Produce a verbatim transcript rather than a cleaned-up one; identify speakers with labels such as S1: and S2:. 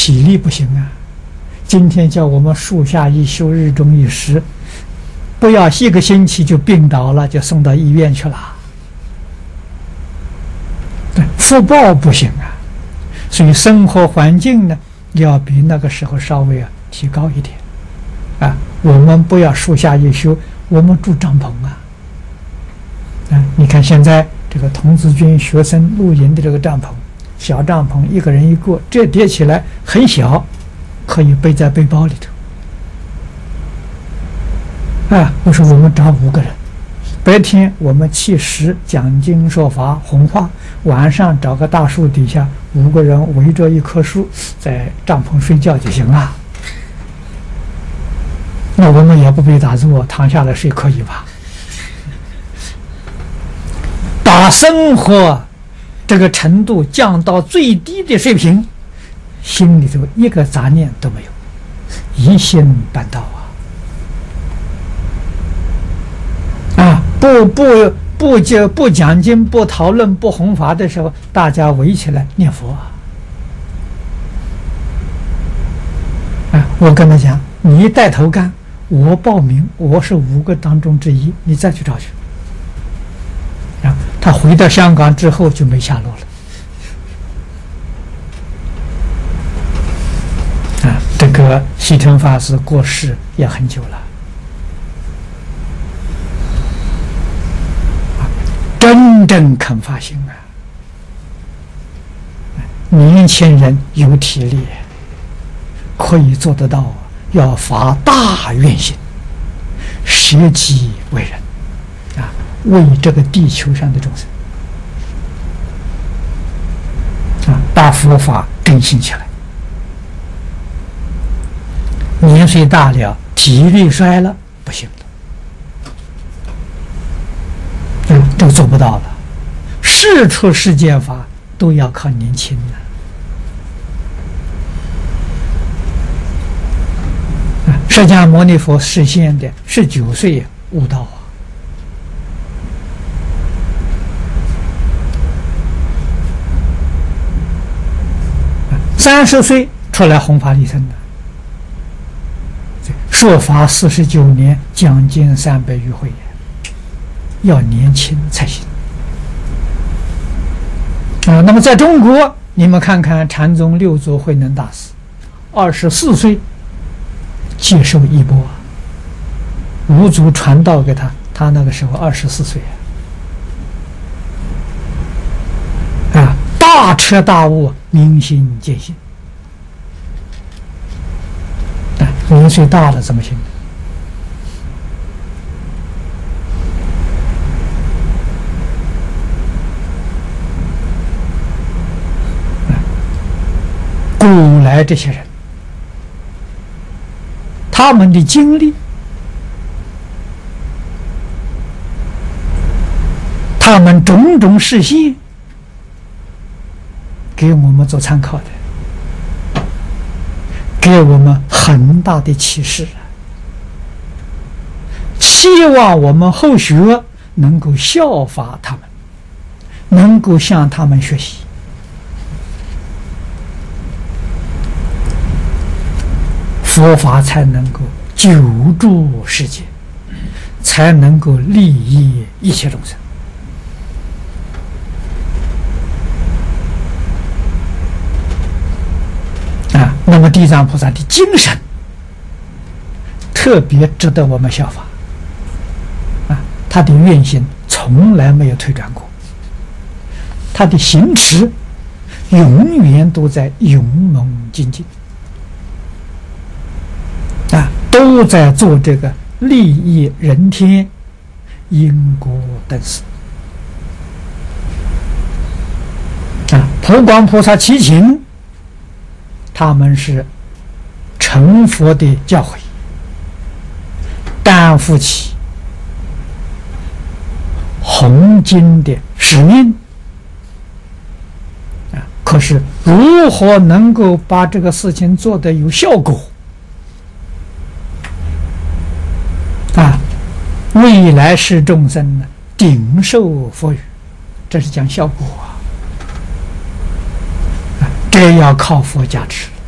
S1: 体力不行啊。今天叫我们树下一宿，日中一时，不要一个星期就病倒了，就送到医院去了。福报不行啊，所以生活环境呢，要比那个时候稍微啊提高一点啊。我们不要树下一宿，我们住帐篷啊。啊，你看现在这个童子军学生露营的这个帐篷，小帐篷一个人一个，这叠起来很小，可以背在背包里头。啊，我说我们找五个人，白天我们乞食讲经说法弘化，晚上找个大树底下，五个人围着一棵树，在帐篷睡觉就行了。那我们也不必打坐，躺下来睡可以吧？把生活这个程度降到最低的水平，心里头一个杂念都没有，一心办道啊！啊，不不不就不讲经、不讨论、不弘法的时候，大家围起来念佛啊！啊，我跟他讲，你带头干，我报名，我是五个当中之一，你再去找去。啊，他回到香港之后就没下落了。啊，这个西天法师过世也很久了。啊，真正肯发心啊！年轻人有体力，可以做得到，要发大愿心，舍己为人。为这个地球上的众生啊，把佛法更新起来。年岁大了，体力衰了，不行了，嗯，这个做不到了。世出世间法都要靠年轻的。啊，释迦牟尼佛实现的十九岁悟道啊。三十岁出来弘法利生的，说法四十九年，讲经三百余回，要年轻才行啊。那么在中国，你们看看禅宗六祖慧能大师，二十四岁接受衣钵，五祖传道给他，他那个时候二十四岁啊，大彻大悟，明心见性。啊，年岁大了怎么行？古来这些人，他们的经历，他们种种实现，给我们做参考的，给我们很大的启示，希望我们后学能够效法他们，能够向他们学习。佛法才能够救助世界，才能够利益一切众生。啊，那么地藏菩萨的精神特别值得我们效法。啊，他的愿心从来没有退转过，他的行持永远都在勇猛精进。啊，都在做这个利益人天、因果等事。啊，普光菩萨七情，他们是成佛的教诲，担负起弘经的使命。啊，可是如何能够把这个事情做得有效果？啊，未来世众生呢，顶受佛语，这是讲效果啊！啊，这要靠佛加持。